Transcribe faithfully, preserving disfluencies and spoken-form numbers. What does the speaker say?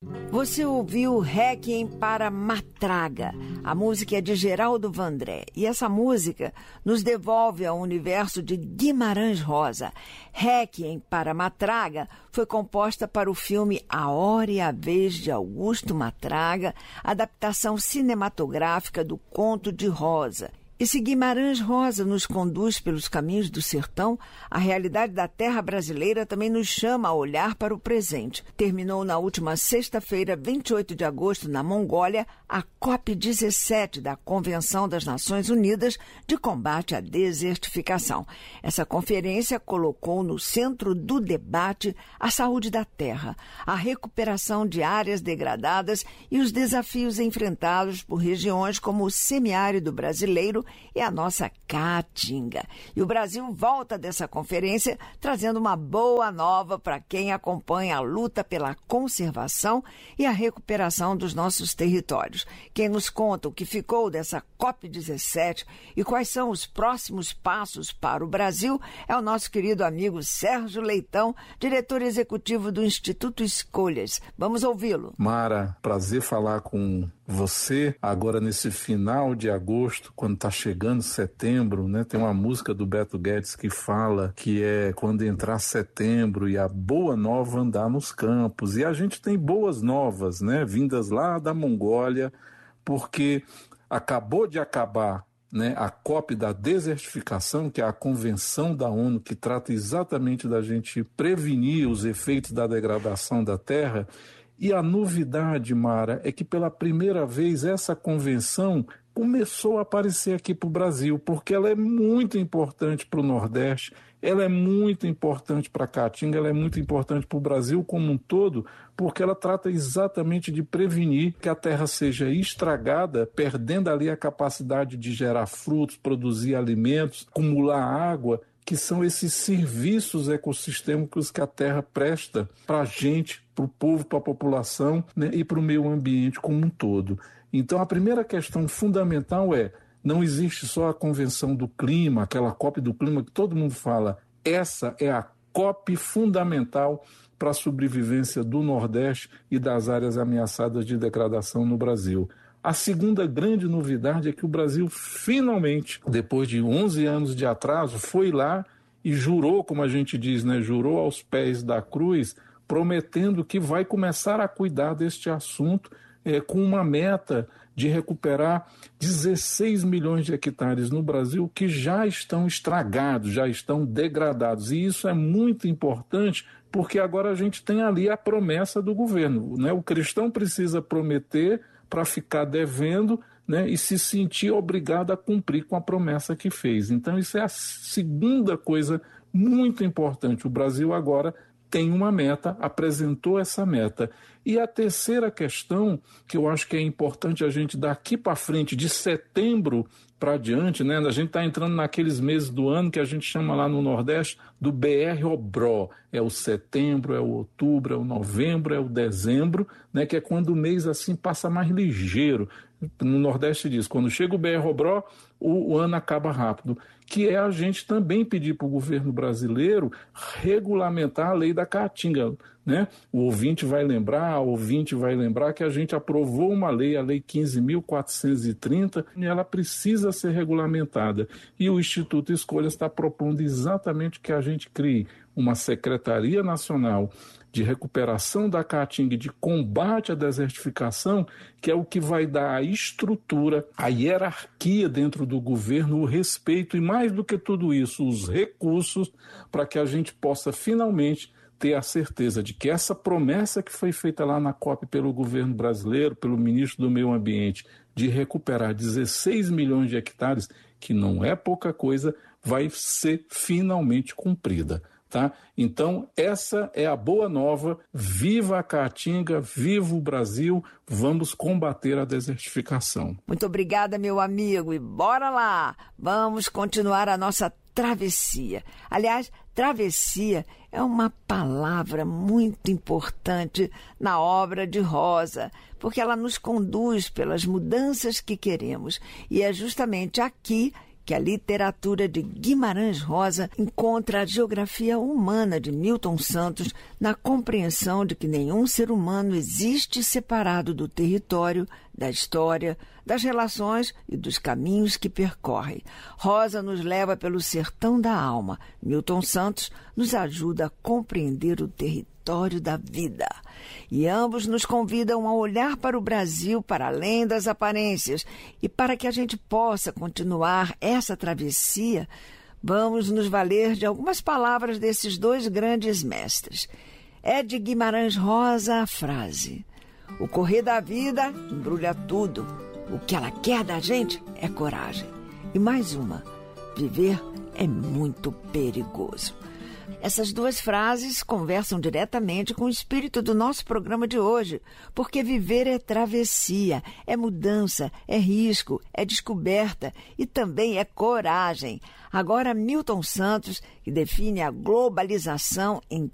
Você ouviu Requiem para Matraga. A música é de Geraldo Vandré. E essa música nos devolve ao universo de Guimarães Rosa. Requiem para Matraga foi composta para o filme A Hora e a Vez de Augusto Matraga, adaptação cinematográfica do Conto de Rosa. E se Guimarães Rosa nos conduz pelos caminhos do sertão, a realidade da terra brasileira também nos chama a olhar para o presente. Terminou na última sexta-feira, vinte e oito de agosto, na Mongólia, a COP dezessete da Convenção das Nações Unidas de Combate à Desertificação. Essa conferência colocou no centro do debate a saúde da terra, a recuperação de áreas degradadas e os desafios enfrentados por regiões como o semiárido brasileiro e a nossa Caatinga. E o Brasil volta dessa conferência trazendo uma boa nova para quem acompanha a luta pela conservação e a recuperação dos nossos territórios. Quem nos conta o que ficou dessa COP dezessete e quais são os próximos passos para o Brasil é o nosso querido amigo Sérgio Leitão, diretor executivo do Instituto Escolhas. Vamos ouvi-lo. Mara, prazer falar com você agora nesse final de agosto, quando está chegando setembro, né? Tem uma música do Beto Guedes que fala que é quando entrar setembro e a boa nova andar nos campos. E a gente tem boas novas, né? Vindas lá da Mongólia, porque acabou de acabar, né, a COP da desertificação, que é a convenção da ONU que trata exatamente da gente prevenir os efeitos da degradação da terra. E a novidade, Mara, é que pela primeira vez essa convenção começou a aparecer aqui para o Brasil, porque ela é muito importante para o Nordeste, ela é muito importante para a Caatinga, ela é muito importante para o Brasil como um todo, porque ela trata exatamente de prevenir que a terra seja estragada, perdendo ali a capacidade de gerar frutos, produzir alimentos, acumular água, que são esses serviços ecossistêmicos que a terra presta para a gente, para o povo, para a população, né, e para o meio ambiente como um todo. Então a primeira questão fundamental é, não existe só a Convenção do Clima, aquela COP do Clima que todo mundo fala, essa é a COP fundamental para a sobrevivência do Nordeste e das áreas ameaçadas de degradação no Brasil. A segunda grande novidade é que o Brasil finalmente, depois de onze anos de atraso, foi lá e jurou, como a gente diz, né, jurou aos pés da cruz, prometendo que vai começar a cuidar deste assunto é, com uma meta de recuperar dezesseis milhões de hectares no Brasil que já estão estragados, já estão degradados. E isso é muito importante porque agora a gente tem ali a promessa do governo, né? O cristão precisa prometer para ficar devendo, né, e se sentir obrigado a cumprir com a promessa que fez. Então isso é a segunda coisa muito importante. O Brasil agora tem uma meta, apresentou essa meta. E a terceira questão, que eu acho que é importante a gente daqui para frente, de setembro para adiante, né? A gente está entrando naqueles meses do ano que a gente chama lá no Nordeste do B R O B R O. É o setembro, é o outubro, é o novembro, é o dezembro, né? Que é quando o mês assim passa mais ligeiro. No Nordeste diz, quando chega o B R O B R O, o, o ano acaba rápido. Que é a gente também pedir para o governo brasileiro regulamentar a lei da Caatinga, né? O ouvinte vai lembrar, a ouvinte vai lembrar que a gente aprovou uma lei, a Lei quinze mil quatrocentos e trinta, e ela precisa ser regulamentada. E o Instituto Escolhas está propondo exatamente que a gente crie uma Secretaria Nacional de Recuperação da Caatinga e de Combate à Desertificação, que é o que vai dar a estrutura, a hierarquia dentro do governo, o respeito e, mais do que tudo isso, os recursos para que a gente possa finalmente ter a certeza de que essa promessa que foi feita lá na COP pelo governo brasileiro, pelo ministro do Meio Ambiente, de recuperar dezesseis milhões de hectares, que não é pouca coisa, vai ser finalmente cumprida. Tá? Então, essa é a boa nova. Viva a Caatinga, viva o Brasil, vamos combater a desertificação. Muito obrigada, meu amigo, e bora lá! Vamos continuar a nossa travessia. Aliás, travessia é uma palavra muito importante na obra de Rosa, porque ela nos conduz pelas mudanças que queremos. E é justamente aqui que a literatura de Guimarães Rosa encontra a geografia humana de Milton Santos na compreensão de que nenhum ser humano existe separado do território, da história, das relações e dos caminhos que percorre. Rosa nos leva pelo sertão da alma. Milton Santos nos ajuda a compreender o território da vida. E ambos nos convidam a olhar para o Brasil para além das aparências. E para que a gente possa continuar essa travessia, vamos nos valer de algumas palavras desses dois grandes mestres. É de Guimarães Rosa a frase: o correr da vida embrulha tudo. O que ela quer da gente é coragem. E mais uma: viver é muito perigoso. Essas duas frases conversam diretamente com o espírito do nosso programa de hoje, porque viver é travessia, é mudança, é risco, é descoberta e também é coragem. Agora, Milton Santos, que define a globalização em